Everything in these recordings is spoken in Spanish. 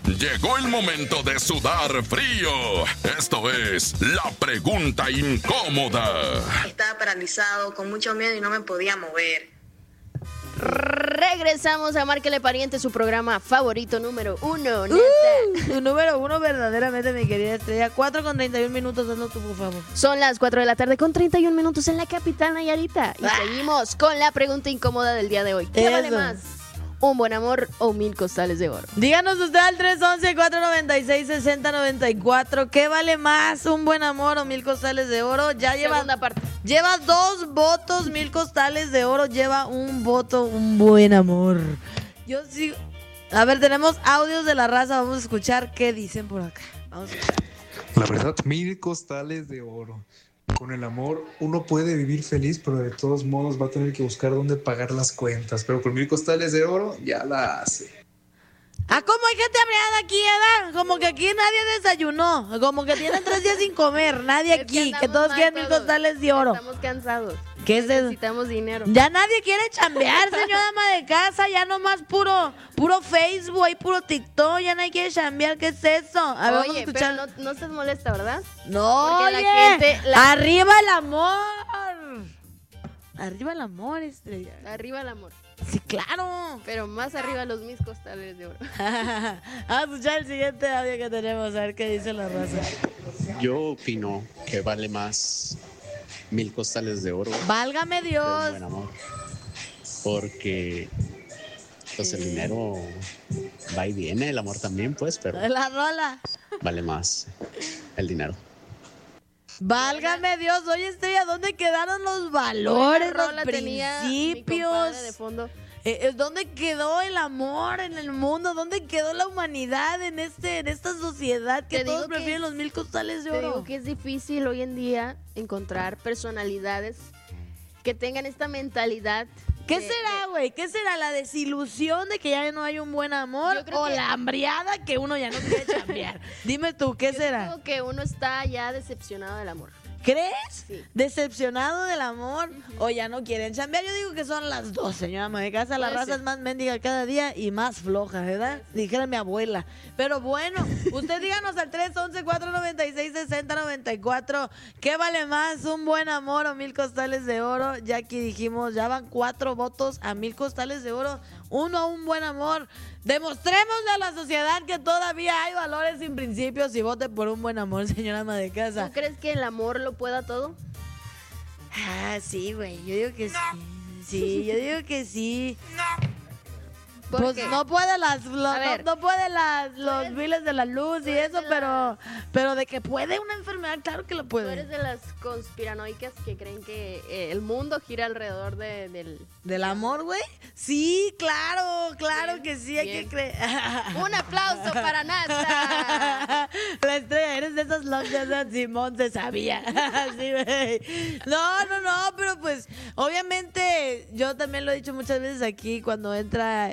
Llegó el momento de sudar frío. Esto es la pregunta incómoda. Estaba paralizado, con mucho miedo y no me podía mover. Regresamos a Márquele Pariente, su programa favorito número 1. Tu número 1 verdaderamente, mi querida Estrella. 4:31, hazlo tú, por favor. Son las 4 de la tarde con 31 minutos en la capital Nayarita. Y seguimos con la pregunta incómoda del día de hoy. ¿Qué vale más? ¿Un buen amor o 1000 costales de oro? Díganos usted al 311-496-6094. ¿Qué vale más? ¿Un buen amor o 1000 costales de oro? Ya Segunda parte. Lleva 2 votos, 1000 costales de oro. Lleva un voto, un buen amor. Yo sí. A ver, tenemos audios de la raza. Vamos a escuchar qué dicen por acá. Vamos a escuchar. La verdad, 1000 costales de oro. Con el amor uno puede vivir feliz, pero de todos modos va a tener que buscar dónde pagar las cuentas. Pero con 1000 costales de oro ya la hace. Ah, ¿cómo hay gente hambriada aquí, Edad? Como que aquí nadie desayunó. Como que tienen 3 días sin comer. Nadie aquí. Que todos quieren 1000 costales de oro. Estamos cansados. ¿Qué es eso? Necesitamos dinero. Ya nadie quiere chambear, señora ama de casa. Ya nomás puro Facebook, hay puro TikTok. Ya nadie quiere chambear. ¿Qué es eso? A ver, vamos a Oye, escuchar. pero no estás molesta, ¿verdad? No, Porque oye, la gente... ¡arriba el amor! Arriba el amor, Estrella. Arriba el amor. Sí, claro. Pero más arriba los 1000 costales de oro. Vamos a escuchar el siguiente audio que tenemos. A ver qué dice la raza. Yo opino que vale más 1000 costales de oro Válgame que un Dios. buen amor. Porque pues el dinero va y viene, el amor también, pues, pero La rola. vale más el dinero. Válgame Dios. Oye, Estrella, ¿dónde quedaron los valores, los rola tenía mi compadre de principios? fondo. ¿Dónde quedó el amor en el mundo? ¿Dónde quedó la humanidad en esta sociedad que Te digo todos que prefieren los 1000 costales de Te oro? digo que es difícil hoy en día encontrar personalidades que tengan esta mentalidad. ¿Qué será, güey? ¿Qué será? ¿La desilusión de que ya no hay un buen amor? Yo creo ¿O que- la hambriada que uno ya no quiere chambear? Dime tú, ¿qué será? Creo que uno está ya decepcionado del amor. ¿Crees? Sí. ¿Decepcionado del amor? ¿O ya no quieren chambear? Yo digo que son las dos, señora ama de casa. La Puede raza ser. es más mendiga cada día y más floja, ¿verdad? Dijera mi abuela. Pero bueno, usted díganos al 311-496-6094. ¿Qué vale más, un buen amor o 1000 costales de oro? Ya aquí dijimos, ya van 4 votos a 1000 costales de oro. Uno, un buen amor. Demostrémosle a la sociedad que todavía hay valores sin principios y vote por un buen amor, señora ama de casa. ¿Tú crees que el amor lo pueda todo? Ah, sí, güey, yo digo que sí. Sí, yo digo que sí. ¿Por Pues qué? no puede ver. no puede los biles de la luz y Tú eres eso, de pero de que puede una enfermedad, claro que lo Tú puede. eres de las conspiranoicas que creen que el mundo gira alrededor del... ¿Del amor, güey? Sí, claro Bien, que sí, hay bien. que creer. ¡Un aplauso para NASA! La estrella, eres de esas locas de Simón, se sabía. Sí, güey. No, pero pues, obviamente, yo también lo he dicho muchas veces aquí, cuando entra,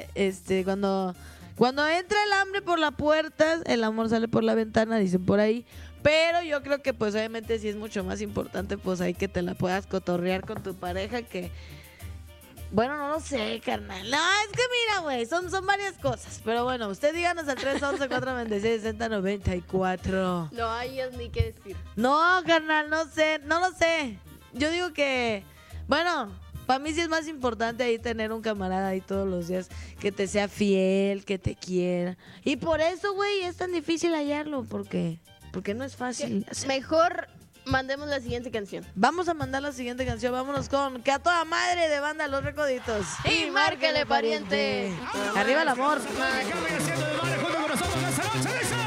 cuando entra el hambre por la puerta, el amor sale por la ventana, dicen por ahí. Pero yo creo que, pues, obviamente, sí es mucho más importante, pues, ahí que te la puedas cotorrear con tu pareja que... Bueno, no lo sé, carnal. No, es que mira, güey, son varias cosas. Pero bueno, usted díganos al 311-496-6094. No hay ni qué decir. No, carnal, no lo sé. Yo digo que, bueno, para mí sí es más importante ahí tener un camarada ahí todos los días que te sea fiel, que te quiera. Y por eso, güey, es tan difícil hallarlo, porque no es fácil. Mejor mandemos la siguiente canción. Vamos a mandar la siguiente canción. Vámonos con Que a toda madre de Banda Los Recoditos. Y márquele, pariente. Arriba el amor. Acá viene siendo de madre junto con nosotros esta noche, dice.